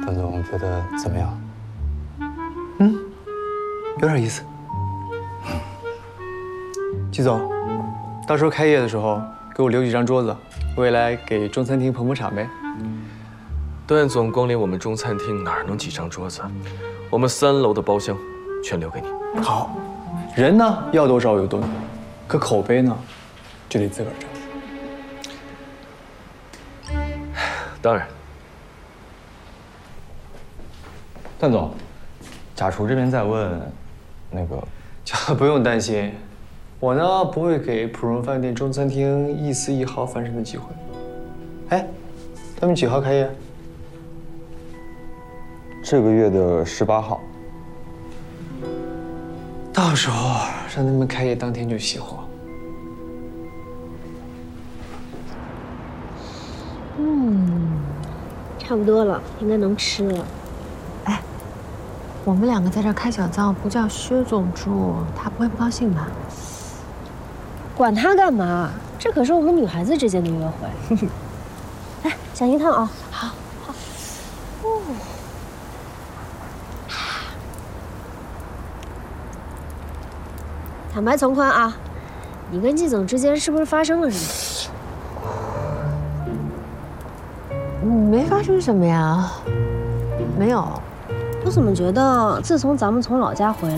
段总觉得怎么样？嗯，有点意思。季总，到时候开业的时候给我留几张桌子，未来给中餐厅捧捧场呗。 段总光临我们中餐厅哪能几张桌子？我们3楼的包厢全留给你。 好，人呢要多少有多少，可口碑呢就得自个儿争。 当然。 段总，贾厨这边在问，那个，不用担心，我呢不会给普荣饭店中餐厅一丝一毫翻身的机会。哎，他们几号开业？ 这个月的18号。 到时候让他们开业当天就熄火。 差不多了，应该能吃了。 哎，我们2个在这开小灶，不叫薛总住，他不会不高兴吧？ 管他干嘛？这可是我们女孩子之间的约会。来，想一趟啊！好，好。哦。坦白从宽啊，你跟季总之间是不是发生了什么？ 没发生什么呀，没有。 我怎么觉得自从咱们从老家回来？